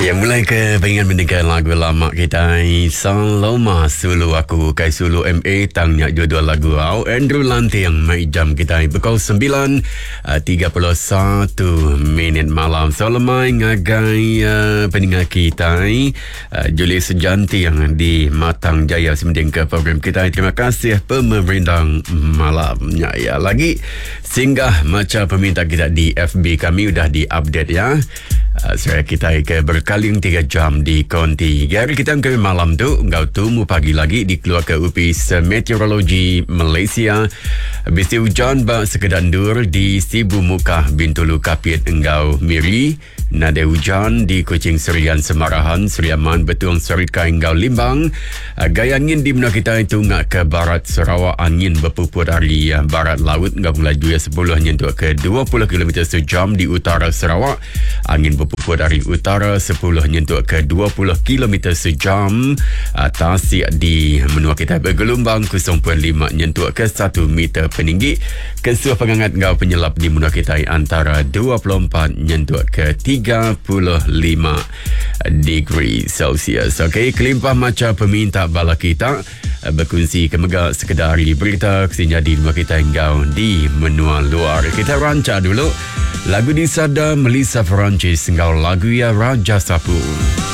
Ya, mulai ke pengen mendengar lagu lama kita. Saloma Sulu Aku Kai Sulu MA tangnya judul lagu au Andrew Lante yang mai jam kita pukul 9:31 malam. Saloma ngagai pendengar kita Julius Sejanti yang di Matang Jaya semending ke program kita. Terima kasih pemerintah malamnya ya. Lagi singgah macam peminta kita di FB kami udah di-update ya. Saya kita ke berkali 3 jam di konti. Hari kita ke malam tu engkau tunggu pagi lagi dikeluar ke Upis Meteorologi Malaysia. Habis hujan bak sekedandur di Sibu Mukah Bintulu Kapit engkau Miri. Nada hujan di Kuching Serian Semarahan Seriaman Betuang Serika engkau Limbang. Gaya angin di mana kita itu ngak ke barat Sarawak angin berpupur dari barat laut engkau melaju 10 nyentuh ke 20 km sejam di utara Sarawak. Angin berpupur dari utara 10 nyentuh ke 20 km sejam. Tasik di menua kita bergelombang 0.5 nyentuh ke 1 meter peninggi. Kesuah penghangat engkau penyelap di menua kita antara 24 nyentuh ke 35 degree Celsius. Okey, kelimpah macam peminta bala kita berkongsi kemegak sekedari berita kesini rumah kita engkau di menua luar. Kita rancak dulu lagu di Sada Melissa Perancis engkau lagu ya Raja Sapu.